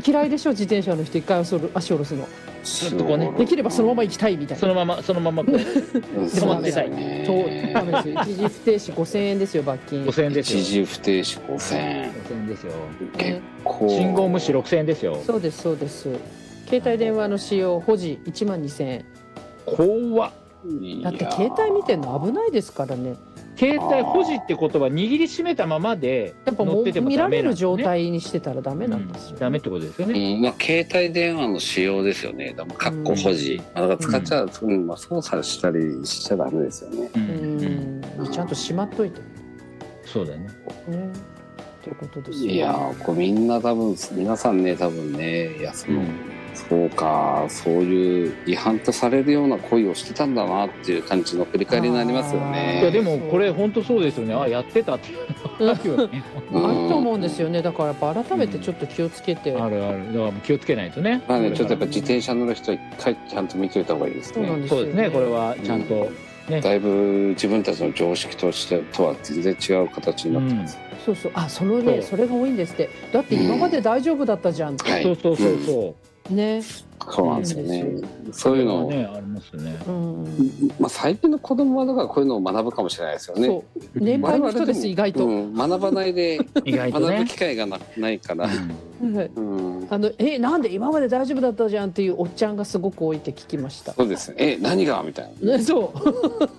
嫌いでしょ自転車の人一回足下ろすの。 ずっとこうねできればそのまま行きたいみたいな。 そのままこう止まってたい。 ダメですよ。一時不停止5000円ですよ罰金。 5000円ですよ。 一時不停止5000円。 5000円ですよ。 結構。 信号無視6000円ですよ。 そうですそうです。携帯電話の使用保持12000円。 怖っ。 だって携帯見てんの危ないですからね。 携帯保持って言葉握りしめたままでやっぱもう乗ってても見られるダメなんですね状態にしてたらダメなんですよ。 ダメってことですよね。 まあ携帯電話の使用ですよね。だから括弧保持。だから使っちゃまあ操作したりしちゃダメですよね。 ちゃんとしまっといて。 そうだね。 ということですよ。 いやこれみんな多分皆さんね多分ねいやそうかそういう違反とされるような行為をしてたんだなっていう感じの振り返りになりますよね。 いやでもこれ本当そうですよね。あやってたってあるよね。 あると思うんですよね。だからやっぱ改めてちょっと気をつけて。 あるだから気をつけないとね。 まあねちょっとやっぱ自転車乗る人は一回ちゃんと見といた方がいいですね。 そうですね。これはちゃんとね。 だいぶ自分たちの常識とは全然違う形になってます。 そうそうそれが多いんですって。だって今まで大丈夫だったじゃんって。 そうね。 そうなんですよね。そういうのねありますよね。 まあ最近の子供はだからこういうのを学ぶかもしれないですよね。 そう。年配の人です意外と。 学ばないで学ぶ機会がないから。 なんで今まで大丈夫だったじゃんっていうおっちゃんがすごく多いって聞きました。 そうですね。何がみたいな。 そう。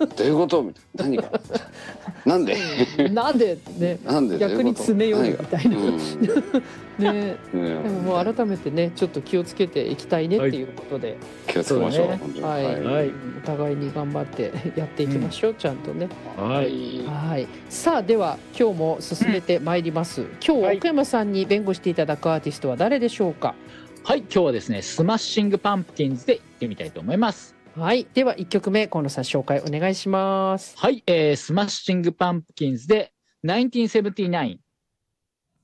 どういうことみたいな。何が。なんで。 なんでね。逆に詰めようみたいな。ね。でももう改めてねちょっと気をつけていきたいねっていうことで。 気をつけましょう。 はい。お互いに頑張ってやっていきましょうちゃんとね。 はい。 さあでは今日も進めてまいります。今日奥山さんに弁護していただくアーティストは誰でしょうか。 はい今日はですねスマッシングパンプキンズで行ってみたいと思います。 はいでは1曲目河野さん紹介お願いします。 はい、スマッシングパンプキンズで1979